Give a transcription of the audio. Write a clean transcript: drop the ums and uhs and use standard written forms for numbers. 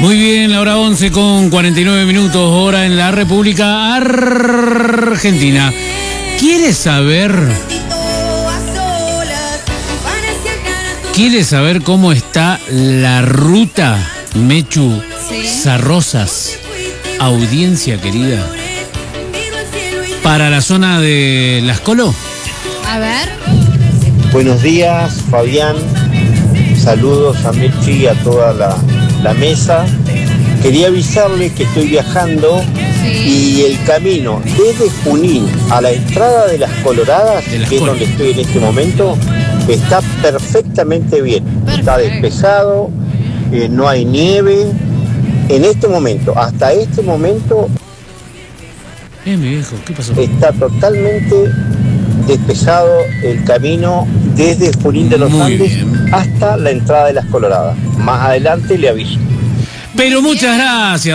Muy bien, la hora 11 con 49 minutos, hora en la República Argentina. ¿Quieres saber cómo está la ruta Mechu Sarrosas? Audiencia querida. Para la zona de Las Colo. A ver. Buenos días, Fabián. Saludos a Mechi y a toda la mesa. Quería avisarle que estoy viajando y el camino desde Junín a la entrada de Las Coloradas, que es donde estoy en este momento, está perfectamente bien. Está despejado, no hay nieve. En este momento, hasta este momento, mi viejo, ¿qué pasó? está totalmente despejado el camino desde Junín de los Andes hasta la entrada de Las Coloradas. Más adelante le aviso. Pero muchas gracias.